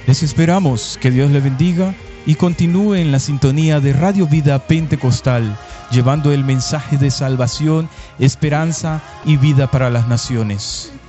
Les esperamos, que Dios le bendiga y continúe en la sintonía de Radio Vida Pentecostal, llevando el mensaje de salvación, esperanza y vida para las naciones.